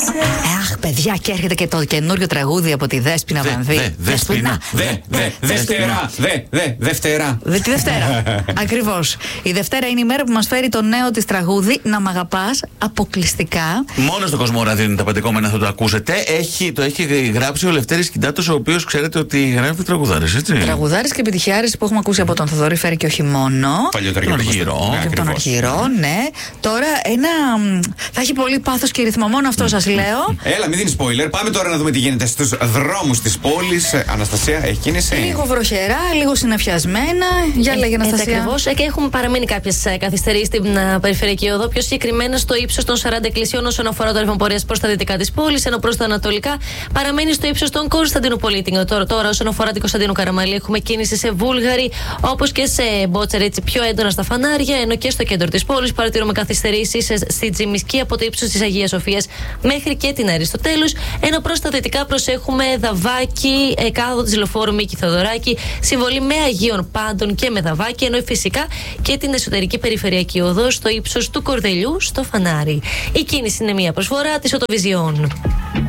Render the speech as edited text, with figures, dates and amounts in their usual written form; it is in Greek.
Αχ, παιδιά, και έρχεται και το καινούριο τραγούδι από τη Δέσποινα Βανδύ. Δεσποινα. Δευτέρα. Τη Δευτέρα. Ακριβώς. Η Δευτέρα είναι η μέρα που μας φέρει το νέο της τραγούδι «Να μ' αγαπάς» αποκλειστικά. Μόνο στο Κοσμοράδιο είναι τα πεντεκόμενα, θα το ακούσετε. Το έχει γράψει ο Λευτέρης Κιντάτος, ο οποίος ξέρετε ότι γράφει τραγουδάρες, έτσι. Τραγουδάρες και επιτυχιάρες που έχουμε ακούσει από τον Θοδωρή Φέρη και όχι μόνο. Παλιότερα Τον Αργυρό. Και τον Αργυρό, ναι. Τώρα θα έχει πολύ πάθος και ρυθμό, μόνο αυτό σας λέω. Έλα, μην δίνει spoiler. Πάμε τώρα να δούμε τι γίνεται στους δρόμους της πόλης. Αναστασία, έχει κίνηση? Λίγο βροχερά, λίγο συννεφιασμένα. Για λέγε, Αναστασία. Ακριβώς. Και έχουν παραμείνει κάποιες καθυστερήσεις στην περιφερειακή οδό. Πιο συγκεκριμένα στο ύψος των 40 εκκλησιών όσον αφορά το ρεύμα πορείας προς τα δυτικά της πόλης, ενώ προς τα ανατολικά παραμένει στο ύψος των Κωνσταντινούπολη. Τώρα, όσον αφορά την Κωνσταντίνου Καραμαλή, έχουμε κίνηση σε Βούλγαρη, όπως και σε Μπότσερ, έτσι πιο έντονα στα φανάρια, ενώ και στο κέντρο της πόλης παρατηρούμε καθυστερήσεις στη Τζιμισκή από το ύψος της Αγίας Σοφίας μέχρι και την Αριστοτέλους, ενώ προς τα δυτικά προσέχουμε Δαβάκι, κάδο της Λεωφόρου Μίκη Θοδωράκη, συμβολή με Αγίων Πάντων και με Δαβάκι, ενώ φυσικά και την εσωτερική περιφερειακή οδό στο ύψος του Κορδελιού στο φανάρι. Η κίνηση είναι μια προσφορά της Οτοβιζιών.